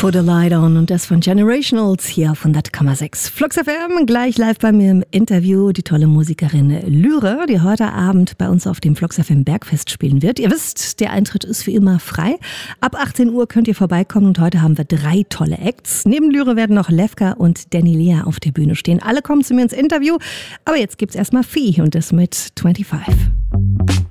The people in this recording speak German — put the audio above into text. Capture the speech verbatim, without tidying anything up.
Put a Light On und das von Generationals hier auf hundert Komma sechs. Flux F M, gleich live bei mir im Interview die tolle Musikerin Lyra, die heute Abend bei uns auf dem Flux F M Bergfest spielen wird. Ihr wisst, der Eintritt ist wie immer frei. Ab achtzehn Uhr könnt ihr vorbeikommen und heute haben wir drei tolle Acts. Neben Lyra werden noch Lefka und Danny Lea auf der Bühne stehen. Alle kommen zu mir ins Interview, aber jetzt gibt's erstmal Fee und das mit fünfundzwanzig.